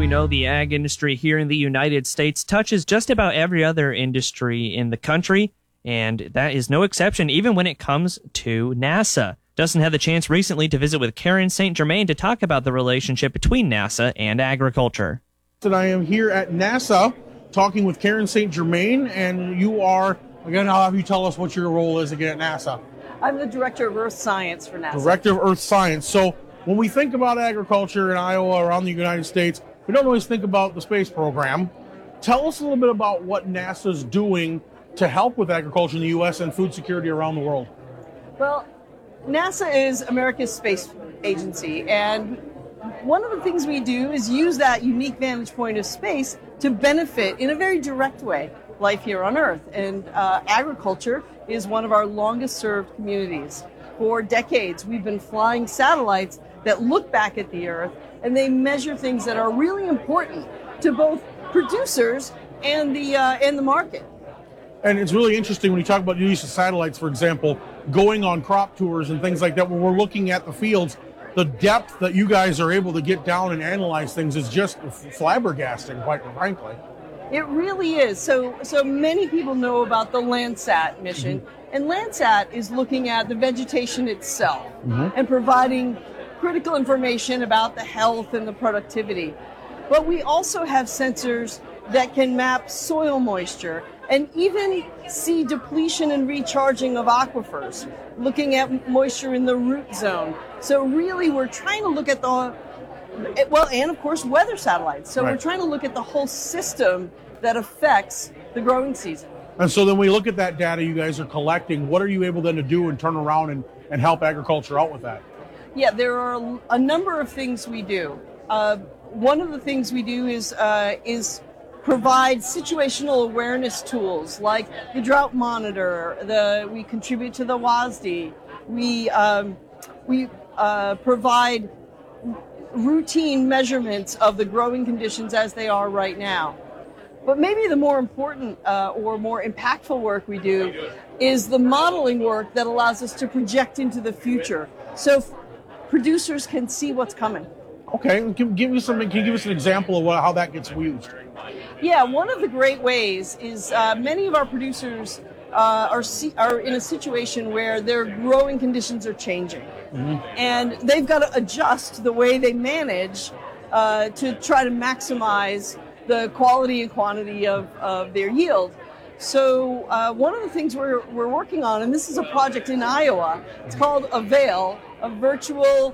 know, the ag industry here in the United States touches just about every other industry in the country, and that is no exception even when it comes to NASA. Dustin had the chance recently to visit with Karen St. Germain to talk about the relationship between NASA and agriculture. And I am here at NASA talking with Karen St. Germain, and you are, again, I'll have you tell us what your role is again at NASA. I'm the Director of Earth Science for NASA. Director of Earth Science. So when we think about agriculture in Iowa, around the United States, we don't always think about the space program. Tell us a little bit about what NASA's doing to help with agriculture in the U.S. and food security around the world. Well, NASA is America's space agency, and one of the things we do is use that unique vantage point of space to benefit in a very direct way life here on Earth. And agriculture is one of our longest served communities. For decades, we've been flying satellites that look back at the Earth, and they measure things that are really important to both producers and the market. And it's really interesting when you talk about the use of satellites, for example, going on crop tours and things like that, when we're looking at the fields, the depth that you guys are able to get down and analyze things is just flabbergasting, quite frankly. It really is. So many people know about the Landsat mission, and Landsat is looking at the vegetation itself and providing critical information about the health and the productivity. But we also have sensors that can map soil moisture and even see depletion and recharging of aquifers, looking at moisture in the root zone. So really we're trying to look at and of course weather satellites. So We're trying to look at the whole system that affects the growing season. And so then we look at that data you guys are collecting. What are you able then to do and turn around and help agriculture out with that? Yeah, there are a number of things we do. One of the things we do is provide situational awareness tools like the drought monitor. We contribute to the WASDE. We provide routine measurements of the growing conditions as they are right now. But maybe the more important or more impactful work we do is the modeling work that allows us to project into the future, so producers can see what's coming. Okay, can you give us an example of how that gets used? Yeah, one of the great ways is many of our producers are in a situation where their growing conditions are changing, and they've got to adjust the way they manage to try to maximize the quality and quantity of their yield. So one of the things we're working on, and this is a project in Iowa, it's called AVAIL, a virtual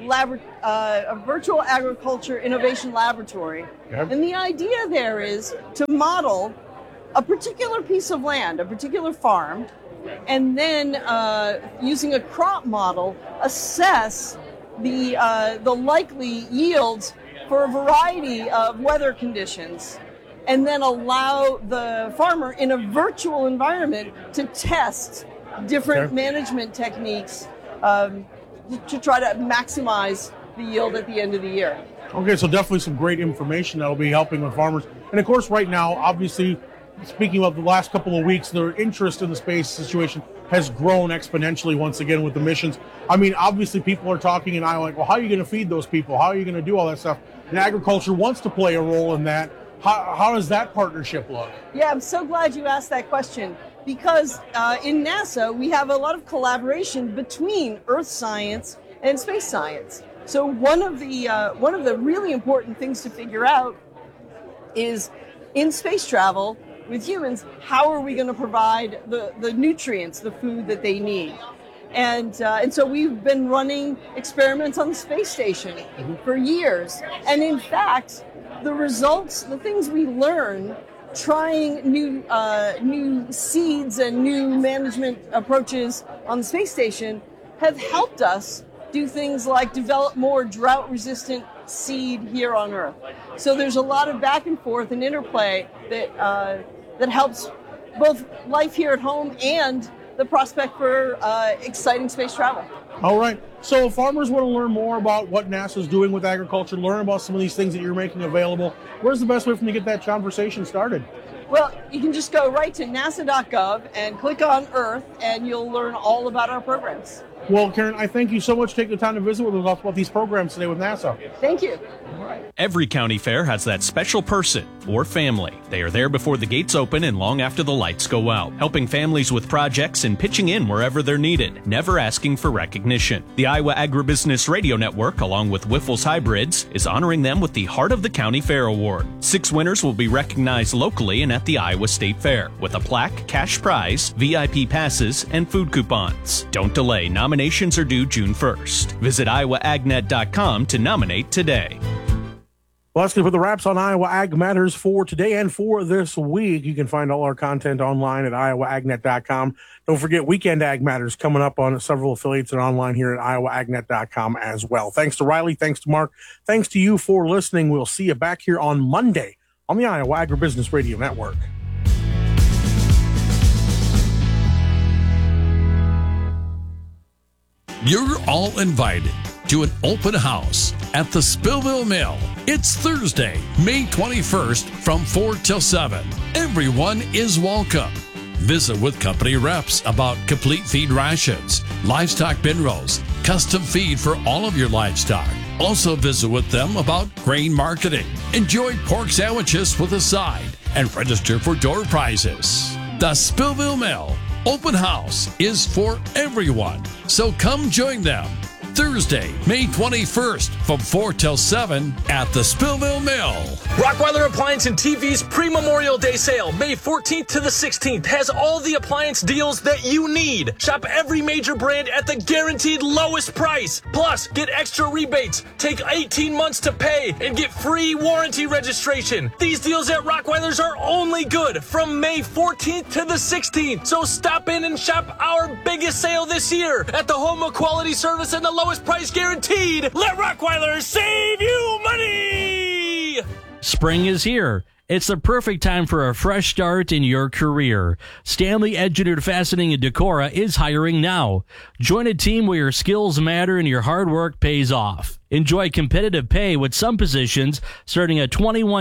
agriculture innovation laboratory. Yep. And the idea there is to model a particular piece of land, a particular farm, and then using a crop model, assess the likely yields for a variety of weather conditions, and then allow the farmer in a virtual environment to test different management techniques to try to maximize the yield at the end of the year. Okay, so definitely some great information that'll be helping with farmers. And of course, right now, obviously, speaking of the last couple of weeks, their interest in the space situation has grown exponentially once again with the missions. I mean, obviously, people are talking in Iowa, like, well, how are you going to feed those people? How are you going to do all that stuff? And agriculture wants to play a role in that. How does that partnership look? Yeah, I'm so glad you asked that question, because in NASA, we have a lot of collaboration between Earth science and space science. So one of the really important things to figure out is, in space travel with humans, how are we going to provide the nutrients, the food that they need? And so we've been running experiments on the space station for years. And in fact, the results, the things we learn trying new seeds and new management approaches on the space station have helped us do things like develop more drought-resistant seed here on Earth. So there's a lot of back and forth and interplay that helps both life here at home and the prospect for exciting space travel. All right. So if farmers want to learn more about what NASA's doing with agriculture, learn about some of these things that you're making available, where's the best way for them to get that conversation started? Well, you can just go right to nasa.gov and click on Earth, and you'll learn all about our programs. Well, Karen, I thank you so much for taking the time to visit with us about these programs today with NASA. Thank you. Every county fair has that special person or family. They are there before the gates open and long after the lights go out, helping families with projects and pitching in wherever they're needed, never asking for recognition. The Iowa Agribusiness Radio Network, along with Wiffles Hybrids, is honoring them with the Heart of the County Fair Award. 6 winners will be recognized locally and at the Iowa State Fair, with a plaque, cash prize, VIP passes, and food coupons. Don't delay. Nominations are due June 1st. Visit iowaagnet.com to nominate today. Well, that's going to put the wraps on Iowa Ag Matters for today and for this week. You can find all our content online at iowaagnet.com. Don't forget Weekend Ag Matters coming up on several affiliates and online here at iowaagnet.com as well. Thanks to Riley. Thanks to Mark. Thanks to you for listening. We'll see you back here on Monday on the Iowa Agribusiness Radio Network. You're all invited to an open house at the Spillville Mill. It's Thursday, May 21st from 4 till 7. Everyone is welcome. Visit with company reps about complete feed rations, livestock bin rolls, custom feed for all of your livestock. Also visit with them about grain marketing. Enjoy pork sandwiches with a side and register for door prizes. The Spillville Mill Open House is for everyone, so come join them. Thursday, May 21st from 4 till 7 at the Spillville Mill. Rottweiler Appliance and TV's pre-Memorial Day sale, May 14th to the 16th, has all the appliance deals that you need. Shop every major brand at the guaranteed lowest price. Plus, get extra rebates, take 18 months to pay, and get free warranty registration. These deals at Rottweiler's are only good from May 14th to the 16th. So stop in and shop our biggest sale this year at the home of quality service and the lowest price guaranteed. Let Rottweiler save you money! Spring is here. It's the perfect time for a fresh start in your career. Stanley Engineered Fastening in Decorah is hiring now. Join a team where your skills matter and your hard work pays off. Enjoy competitive pay with some positions starting at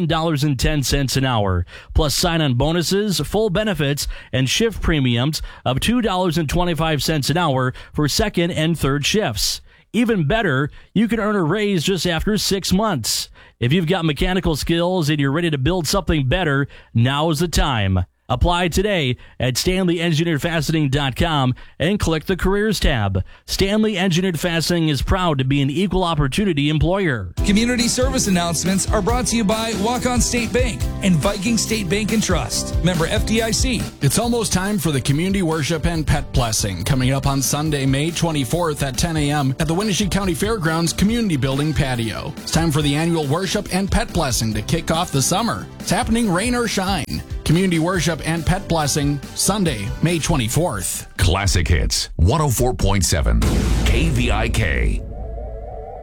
$21.10 an hour, plus sign-on bonuses, full benefits, and shift premiums of $2.25 an hour for second and third shifts. Even better, you can earn a raise just after 6 months. If you've got mechanical skills and you're ready to build something better, now's the time. Apply today at StanleyEngineeredFastening.com and click the Careers tab. Stanley Engineered Fastening is proud to be an equal opportunity employer. Community service announcements are brought to you by Walk-On State Bank and Viking State Bank and Trust. Member FDIC. It's almost time for the Community Worship and Pet Blessing, coming up on Sunday, May 24th at 10 a.m. at the Winnebago County Fairgrounds Community Building patio. It's time for the annual Worship and Pet Blessing to kick off the summer. It's happening rain or shine. Community Worship and Pet Blessing, Sunday, May 24th. Classic Hits, 104.7 KVIK.